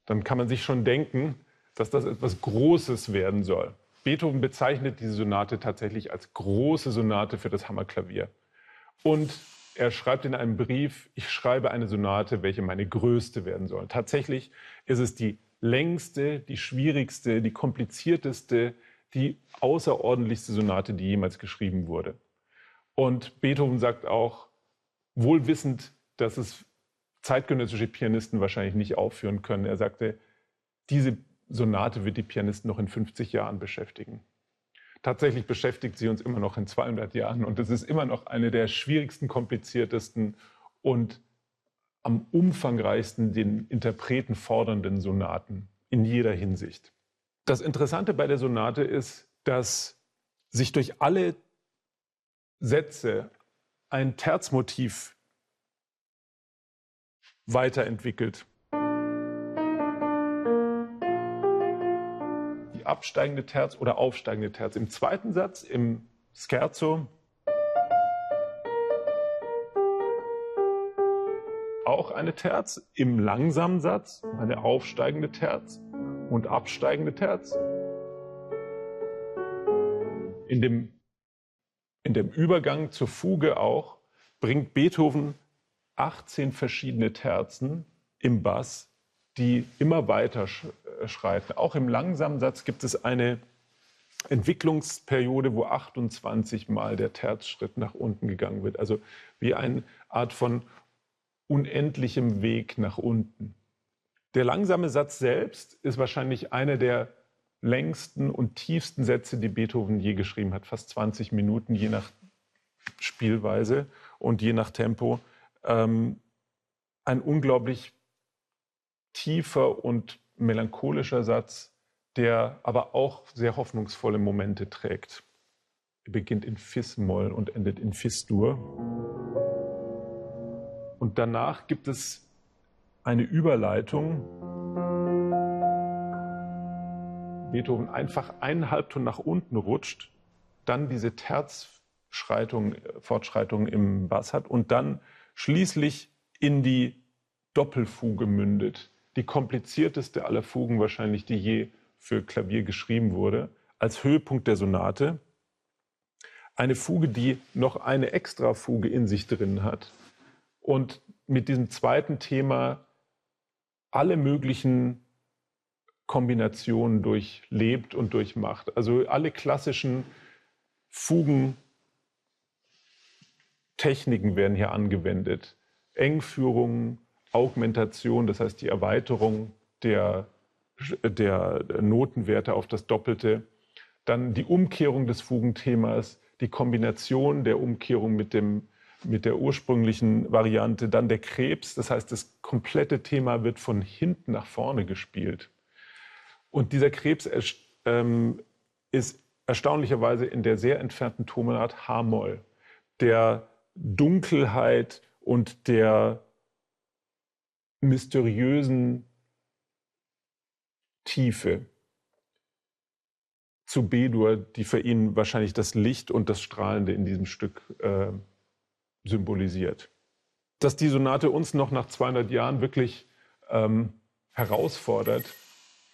dann kann man sich schon denken, dass das etwas Großes werden soll. Beethoven bezeichnet diese Sonate tatsächlich als große Sonate für das Hammerklavier. Und er schreibt in einem Brief, ich schreibe eine Sonate, welche meine größte werden soll. Tatsächlich ist es die längste, die schwierigste, die komplizierteste, die außerordentlichste Sonate, die jemals geschrieben wurde. Und Beethoven sagt auch, wohl wissend, dass es zeitgenössische Pianisten wahrscheinlich nicht aufführen können. Er sagte, diese Sonate wird die Pianisten noch in 50 Jahren beschäftigen. Tatsächlich beschäftigt sie uns immer noch in 200 Jahren und es ist immer noch eine der schwierigsten, kompliziertesten und am umfangreichsten den Interpreten fordernden Sonaten in jeder Hinsicht. Das Interessante bei der Sonate ist, dass sich durch alle Sätze ein Terzmotiv weiterentwickelt. Die absteigende Terz oder aufsteigende Terz. Im zweiten Satz, im Scherzo, auch eine Terz. Im langsamen Satz eine aufsteigende Terz und absteigende Terz. In dem Übergang zur Fuge auch bringt Beethoven 18 verschiedene Terzen im Bass, die immer weiter schreiten. Auch im langsamen Satz gibt es eine Entwicklungsperiode, wo 28 Mal der Terzschritt nach unten gegangen wird. Also wie eine Art von unendlichem Weg nach unten. Der langsame Satz selbst ist wahrscheinlich einer der längsten und tiefsten Sätze, die Beethoven je geschrieben hat. Fast 20 Minuten, je nach Spielweise und je nach Tempo. Ein unglaublich tiefer und melancholischer Satz, der aber auch sehr hoffnungsvolle Momente trägt. Er beginnt in Fis-Moll und endet in Fis-Dur. Und danach gibt es eine Überleitung. Beethoven einfach einen Halbton nach unten rutscht, dann diese Fortschreitung im Bass hat und dann schließlich in die Doppelfuge mündet. Die komplizierteste aller Fugen wahrscheinlich, die je für Klavier geschrieben wurde, als Höhepunkt der Sonate. Eine Fuge, die noch eine Extrafuge in sich drin hat und mit diesem zweiten Thema alle möglichen Kombinationen durchlebt und durchmacht. Also alle klassischen Fugentechniken werden hier angewendet. Engführung, Augmentation, das heißt die Erweiterung der Notenwerte auf das Doppelte. Dann die Umkehrung des Fugenthemas, die Kombination der Umkehrung mit der ursprünglichen Variante. Dann der Krebs, das heißt das komplette Thema wird von hinten nach vorne gespielt. Und dieser Krebs ist erstaunlicherweise in der sehr entfernten Tonart H-Moll, der Dunkelheit und der mysteriösen Tiefe zu B-Dur, die für ihn wahrscheinlich das Licht und das Strahlende in diesem Stück symbolisiert. Dass die Sonate uns noch nach 200 Jahren wirklich herausfordert,